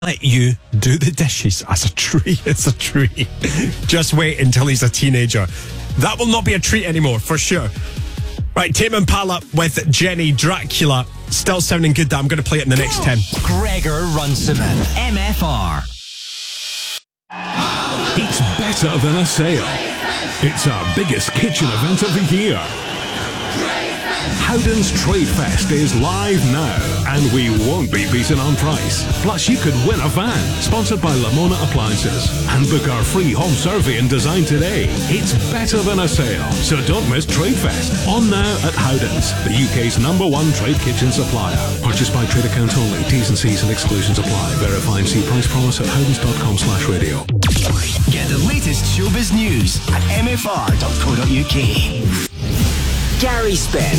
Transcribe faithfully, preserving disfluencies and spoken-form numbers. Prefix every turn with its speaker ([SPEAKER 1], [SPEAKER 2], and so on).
[SPEAKER 1] let you do the dishes as a treat. It's a treat. Just wait until he's a teenager. That will not be a treat anymore, for sure. Right, Tame Impala with Jenny Dracula. Still sounding good. That I'm going to play it in the next ten.
[SPEAKER 2] Gregor Runciman, M F R.
[SPEAKER 3] It's better than a sale. It's our biggest kitchen event of the year. Howden's Trade Fest is live now, and we won't be beaten on price. Plus, you could win a van, sponsored by Lamona Appliances. And book our free home survey and design today. It's better than a sale, so don't miss Trade Fest. On now at Howden's, the U K's number one trade kitchen supplier. Purchased by trade account only. T's and C's and exclusions apply. Verify and see price promise at howdens.com slash radio.
[SPEAKER 2] Get the latest showbiz news at m f r dot co dot u k. Gary Spen